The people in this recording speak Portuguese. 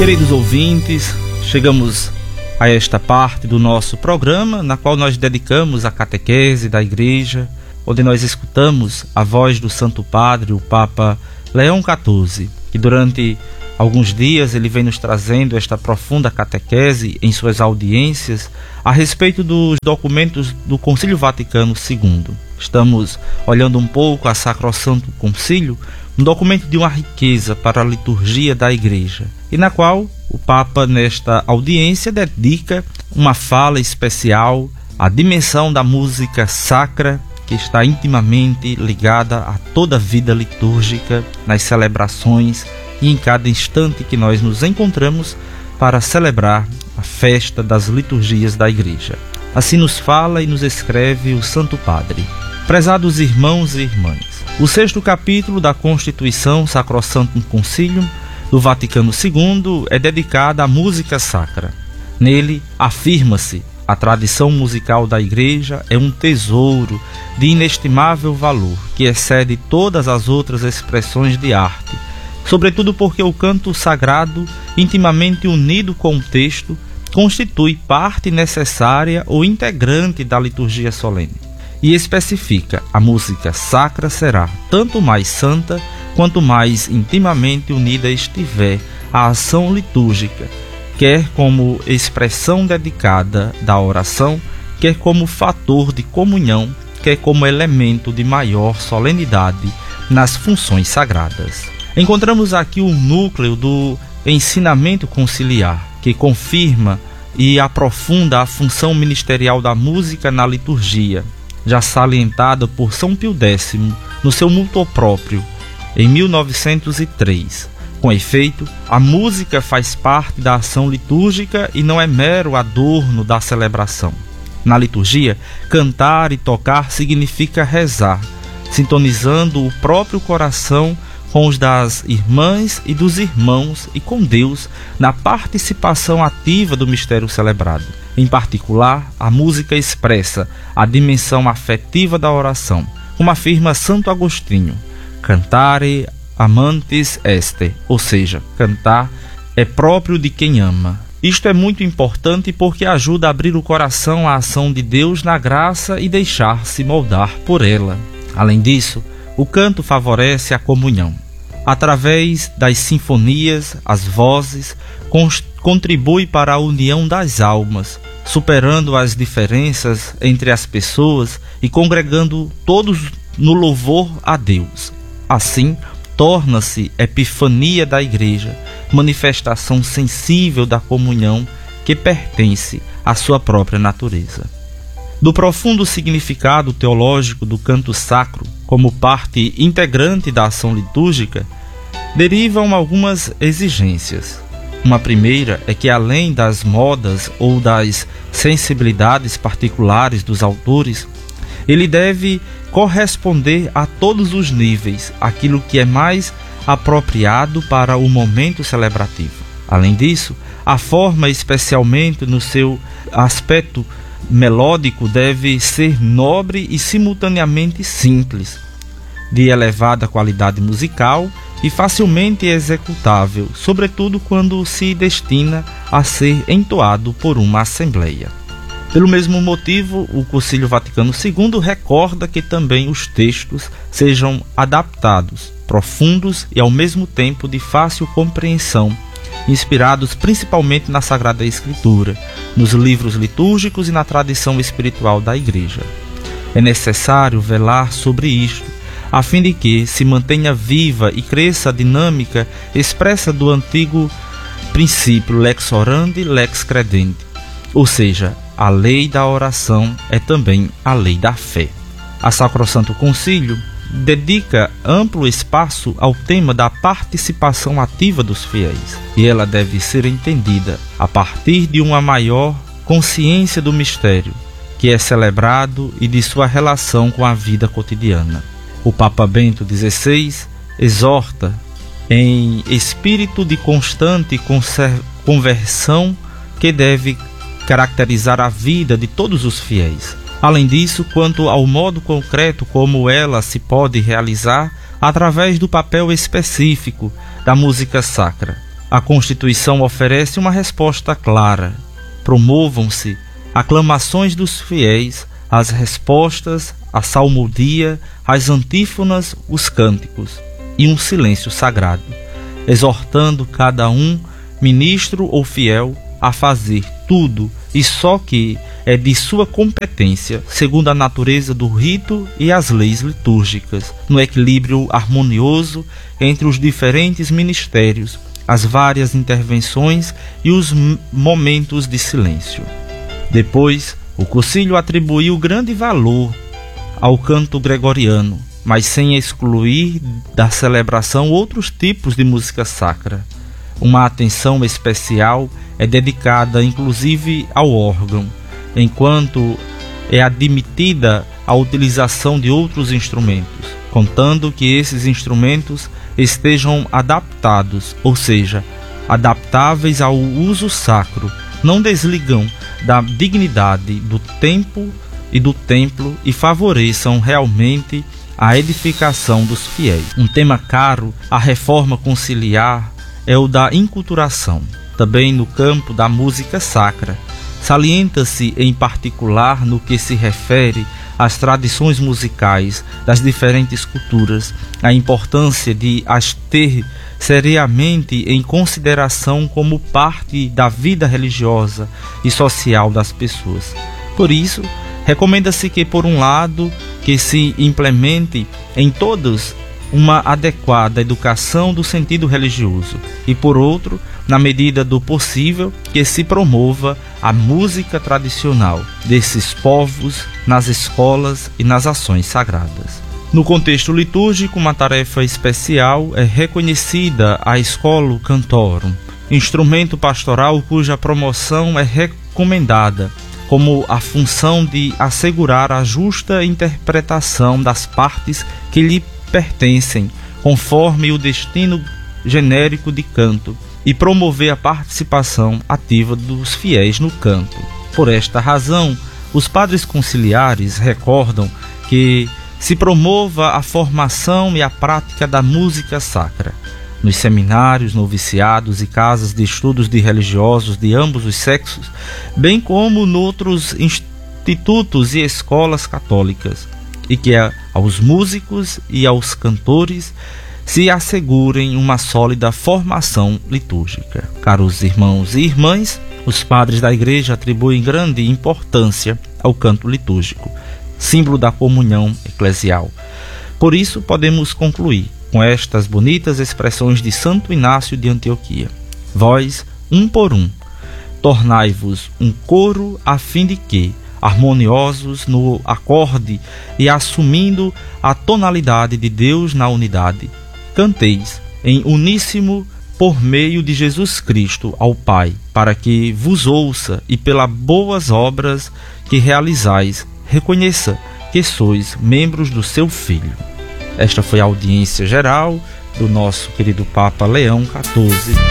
Queridos ouvintes, chegamos a esta parte do nosso programa, na qual nós dedicamos a catequese da Igreja, onde nós escutamos a voz do Santo Padre, o Papa Leão XIV, que durante alguns dias ele vem nos trazendo esta profunda catequese em suas audiências a respeito dos documentos do Concílio Vaticano II. Estamos olhando um pouco a Sacrosanto Concílio, um documento de uma riqueza para a liturgia da Igreja, e na qual o Papa, nesta audiência, dedica uma fala especial à dimensão da música sacra, que está intimamente ligada a toda a vida litúrgica, nas celebrações e em cada instante que nós nos encontramos para celebrar a festa das liturgias da Igreja. Assim nos fala e nos escreve o Santo Padre. Prezados irmãos e irmãs, o 6º capítulo da Constituição Sacrosantum Concilium do Vaticano II é dedicado à música sacra. Nele afirma-se: a tradição musical da Igreja é um tesouro de inestimável valor que excede todas as outras expressões de arte, sobretudo porque o canto sagrado, intimamente unido com o texto, constitui parte necessária ou integrante da liturgia solene. E especifica: a música sacra será tanto mais santa quanto mais intimamente unida estiver à ação litúrgica, quer como expressão dedicada da oração, quer como fator de comunhão, quer como elemento de maior solenidade nas funções sagradas. Encontramos aqui o núcleo do ensinamento conciliar, que confirma e aprofunda a função ministerial da música na liturgia, já salientada por São Pio X no seu Multor Proprio, em 1903. Com efeito, a música faz parte da ação litúrgica e não é mero adorno da celebração. Na liturgia, cantar e tocar significa rezar, sintonizando o próprio coração com os das irmãs e dos irmãos e com Deus na participação ativa do mistério celebrado. Em particular, a música expressa a dimensão afetiva da oração, como afirma Santo Agostinho: cantare amantis est, ou seja, cantar é próprio de quem ama. Isto é muito importante porque ajuda a abrir o coração à ação de Deus na graça e deixar-se moldar por ela. Além disso, o canto favorece a comunhão. Através das sinfonias, as vozes contribui para a união das almas, superando as diferenças entre as pessoas e congregando todos no louvor a Deus. Assim, torna-se epifania da Igreja, manifestação sensível da comunhão que pertence à sua própria natureza. Do profundo significado teológico do canto sacro, como parte integrante da ação litúrgica, derivam algumas exigências. Uma primeira é que, além das modas ou das sensibilidades particulares dos autores, ele deve corresponder a todos os níveis aquilo que é mais apropriado para o momento celebrativo. Além disso, a forma, especialmente no seu aspecto melódico, deve ser nobre e simultaneamente simples, de elevada qualidade musical e facilmente executável, sobretudo quando se destina a ser entoado por uma assembleia. Pelo mesmo motivo, o Concílio Vaticano II recorda que também os textos sejam adaptados, profundos e ao mesmo tempo de fácil compreensão, inspirados principalmente na Sagrada Escritura, nos livros litúrgicos e na tradição espiritual da Igreja. É necessário velar sobre isto, a fim de que se mantenha viva e cresça a dinâmica expressa do antigo princípio lex orandi, lex credenti, ou seja, a lei da oração é também a lei da fé. A Sacrosanto Concílio dedica amplo espaço ao tema da participação ativa dos fiéis, e ela deve ser entendida a partir de uma maior consciência do mistério que é celebrado e de sua relação com a vida cotidiana. O Papa Bento XVI exorta em espírito de constante conversão que deve caracterizar a vida de todos os fiéis. Além disso, quanto ao modo concreto como ela se pode realizar através do papel específico da música sacra, A Constituição oferece uma resposta clara. Promovam-se aclamações dos fiéis, as respostas, a salmodia, as antífonas, os cânticos e um silêncio sagrado, exortando cada um, ministro ou fiel, a fazer tudo e só que é de sua competência, segundo a natureza do rito e as leis litúrgicas, no equilíbrio harmonioso entre os diferentes ministérios, as várias intervenções e os momentos de silêncio. Depois, o concílio atribuiu grande valor ao canto gregoriano, mas sem excluir da celebração outros tipos de música sacra. Uma atenção especial é dedicada inclusive ao órgão, enquanto é admitida a utilização de outros instrumentos, contando que esses instrumentos estejam adaptados, ou seja, adaptáveis ao uso sacro, não desligam da dignidade do tempo e do templo e favoreçam realmente a edificação dos fiéis. Um tema caro à reforma conciliar é o da inculturação. Também no campo da música sacra, salienta-se em particular no que se refere às tradições musicais das diferentes culturas, a importância de as ter seriamente em consideração como parte da vida religiosa e social das pessoas. Por isso, recomenda-se que, por um lado, que se implemente em todos uma adequada educação do sentido religioso e, por outro, na medida do possível, que se promova a música tradicional desses povos nas escolas e nas ações sagradas. No contexto litúrgico, uma tarefa especial é reconhecida a Scholo Cantorum, instrumento pastoral cuja promoção é recomendada, como a função de assegurar a justa interpretação das partes que lhe pertencem, conforme o destino genérico de canto, e promover a participação ativa dos fiéis no canto. Por esta razão, os padres conciliares recordam que se promova a formação e a prática da música sacra nos seminários, noviciados e casas de estudos de religiosos de ambos os sexos, bem como noutros institutos e escolas católicas, e que aos músicos e aos cantores se assegurem uma sólida formação litúrgica. Caros irmãos e irmãs, os padres da Igreja atribuem grande importância ao canto litúrgico, símbolo da comunhão eclesial. Por isso, podemos concluir com estas bonitas expressões de Santo Inácio de Antioquia: vós, um por um, tornai-vos um coro, a fim de que, harmoniosos no acorde e assumindo a tonalidade de Deus na unidade, canteis em uníssimo por meio de Jesus Cristo ao Pai, para que vos ouça e pelas boas obras que realizais, reconheça que sois membros do seu Filho. Esta foi a audiência geral do nosso querido Papa Leão XIV.